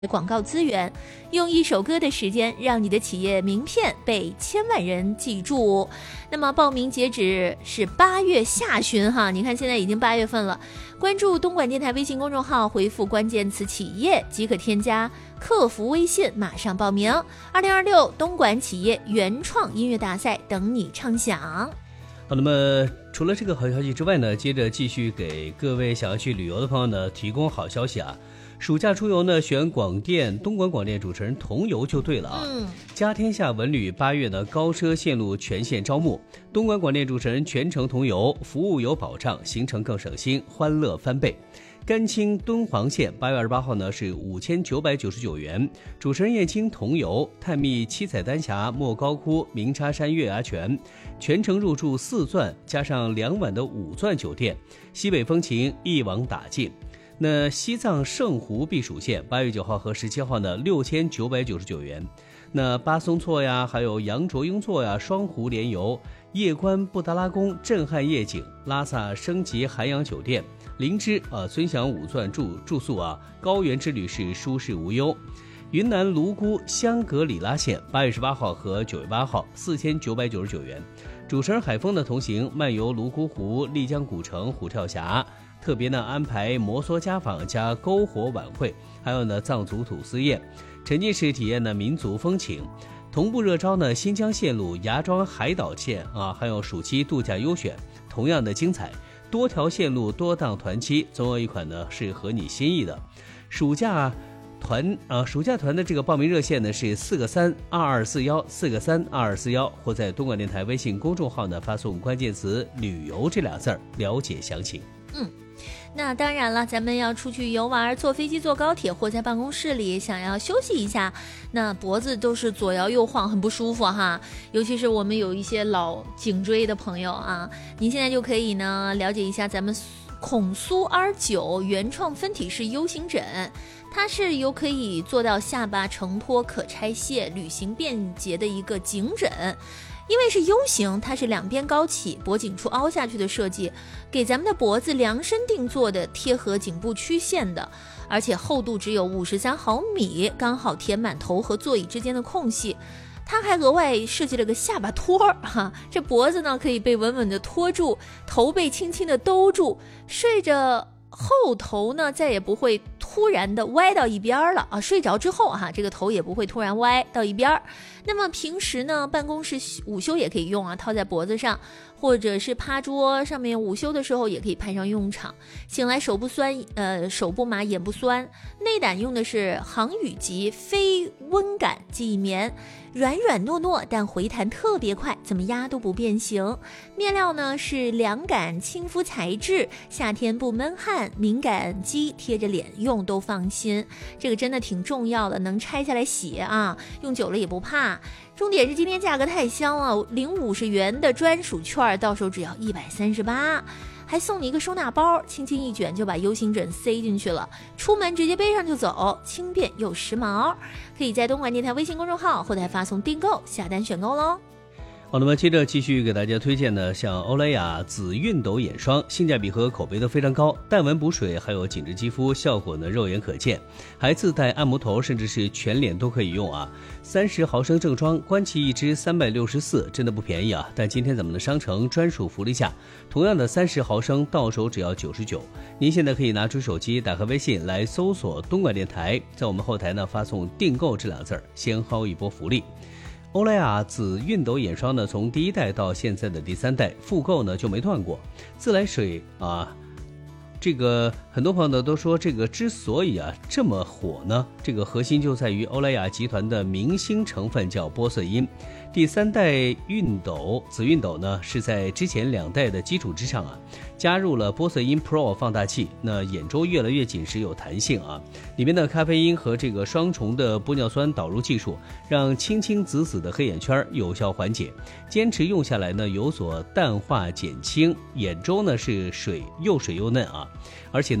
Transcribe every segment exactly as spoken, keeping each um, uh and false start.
广告资源，用一首歌的时间让你的企业名片被千万人记住。那么报名截止是八月下旬哈，你看现在已经八月份了。关注东莞电台微信公众号，回复关键词企业即可添加客服微信，马上报名。二零二六东莞企业原创音乐大赛等你唱响。 好，那么除了这个好消息之外呢，接着继续给各位想要去旅游的朋友呢提供好消息啊。暑假出游呢，选广电东莞广电主持人同游就对了啊。 嗯， 家天下文旅八月呢高奢线路全线招募，东莞广电主持人全程同游，服务有保障，行程更省心，欢乐翻倍。甘青敦煌线八月二十八号呢是五千九百九十九元，主持人燕青同游，探秘七彩丹霞、莫高窟、鸣叉山月牙泉，全程入住四钻加上两晚的五钻酒店，西北风情一网打尽。那西藏圣湖避暑线八月九号和十七号呢六千九百九十九元。那巴松措呀，还有羊卓雍措呀，双湖联游，夜观布达拉宫震撼夜景，拉萨升级海洋酒店，灵芝啊尊享五钻住住宿啊，高原之旅是舒适无忧。云南泸沽香格里拉线八月十八号和九月八号四千九百九十九元，主持人海峰的同行，漫游泸沽湖、丽江古城、虎跳峡。特别呢安排摩梭家访加篝火晚会，还有呢藏族土司宴，沉浸式体验呢民族风情。同步热招呢新疆线路芽庄海岛线啊，还有暑期度假优选，同样的精彩，多条线路多档团期，总有一款呢是合你心意的。暑假团啊，暑假团的这个报名热线呢是四个三二二四幺四个三二二四幺，或在东莞电台微信公众号呢发送关键词旅游这俩字儿了解详情。 嗯。那当然了，咱们要出去游玩，坐飞机坐高铁或在办公室里想要休息一下，那脖子都是左摇右晃，很不舒服哈。尤其是我们有一些老颈椎的朋友啊，您现在就可以呢了解一下咱们孔苏 R 九 原创分体式 U 型枕，它是有可以做到下巴承托、可拆卸、旅行便捷的一个颈枕。因为是 U 型，它是两边高起，脖颈处凹下去的设计，给咱们的脖子量身定做的，贴合颈部曲线的，而且厚度只有五十三毫米，刚好填满头和座椅之间的空隙。它还额外设计了个下巴托哈，这脖子呢可以被稳稳的托住，头被轻轻的兜住，睡着后头呢再也不会突然的歪到一边了啊！睡着之后哈，这个头也不会突然歪到一边。那么平时呢，办公室午休也可以用啊，套在脖子上，或者是趴桌上面午休的时候也可以派上用场。醒来手不酸，呃，手不麻，眼不酸。内胆用的是航宇级非温感记忆棉，软软糯糯，但回弹特别快，怎么压都不变形。面料呢是凉感亲肤材质，夏天不闷汗，敏感肌贴着脸用都放心。这个真的挺重要的，能拆下来洗啊，用久了也不怕。重点是今天价格太香了，领五十元的专属券，到手只要一百三十八，还送你一个收纳包，轻轻一卷就把 U 型枕塞进去了，出门直接背上就走，轻便又时髦。可以在东莞电台微信公众号后台发送订购下单选购喽。 好，那么接着继续给大家推荐呢，像欧莱雅紫熨斗眼霜，性价比和口碑都非常高，淡纹补水，还有紧致肌肤，效果呢肉眼可见，还自带按摩头，甚至是全脸都可以用啊。三十毫升正装，官旗一支三百六十四，真的不便宜啊。但今天咱们的商城专属福利价，同样的三十毫升到手只要九十九。您现在可以拿出手机，打开微信来搜索东莞电台，在我们后台呢发送订购这两字儿，先薅一波福利。欧莱雅紫熨斗眼霜呢，从第一代到现在的第三代，复购呢就没断过。自来水啊，这个很多朋友呢都说，这个之所以啊这么火呢，这个核心就在于欧莱雅集团的明星成分叫玻色因。第三代熨斗紫熨斗呢，是在之前两代的基础之上啊，加入了玻色因 Pro 放大器，那眼周越来越紧实有弹性啊。里面的咖啡因和这个双重的玻尿酸导入技术，让青青紫紫的黑眼圈有效缓解，坚持用下来呢有所淡化减轻，眼周呢是水又水又嫩啊。而且呢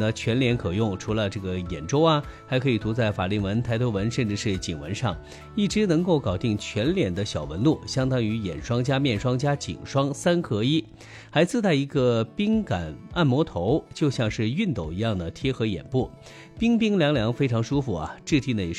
呢全脸可用，除了这个眼周啊，还可以涂在法令纹、抬头纹甚至是颈纹上，一支能够搞定全脸的小纹路，相当于眼霜加面霜加颈霜三合一，还自带一个冰感按摩头，就像是熨斗一样的贴合眼部，冰冰凉凉非常舒服啊，质地呢也是